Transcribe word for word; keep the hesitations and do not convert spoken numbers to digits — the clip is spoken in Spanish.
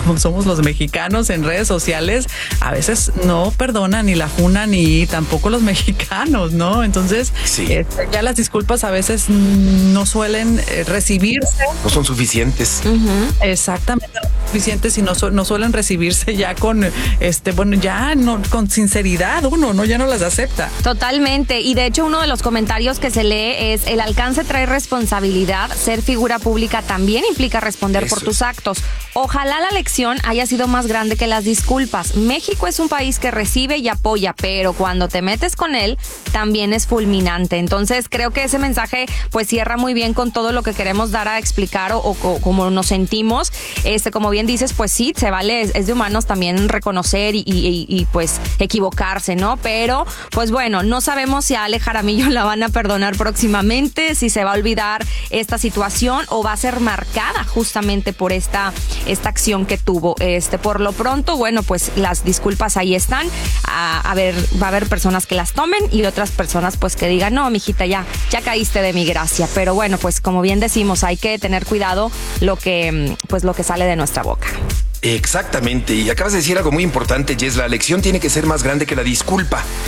como somos los mexicanos en redes sociales, a veces no perdonan ni la funa ni tampoco los mexicanos, ¿no? Entonces, sí. este, ya las disculpas a veces no suelen eh, recibirse. No son suficientes. Uh-huh. Exactamente, no son suficientes y no, su- no suelen recibirse ya con, este, bueno, ya no con sinceridad, uno, ¿no? Ya no las acepta. Totalmente, y de hecho uno de los comentarios que se lee es: el alcance trae responsabilidad, ser figura pública también implica responder Eso por tus es. actos. Ojalá la lección haya sido más grande que las disculpas. México es un país que recibe y apoya, pero cuando te metes con él, también es fulminante. Entonces creo que ese mensaje pues cierra muy bien con todo lo que queremos dar a explicar o, o, o como nos sentimos. Este, como bien dices, pues sí, se vale, es, es de humanos también reconocer y, y, y pues equivocarse, ¿no? Pero pues bueno, no sabemos si a Ale Jaramillo la van a perdonar próximamente, si se va a olvidar esta situación o va a ser marcada justamente por esta, esta acción que tuvo. Este, por lo pronto, bueno, pues las disculpas ahí están. A, a ver, va a haber personas que las tomen y otras personas pues que digan: no, mijita, ya, ya caíste de mi gracia. Pero bueno, pues como bien decimos, hay que tener cuidado lo que, pues lo que sale de nuestra boca. Exactamente, y acabas de decir algo muy importante, Jess, la lección tiene que ser más grande que la disculpa.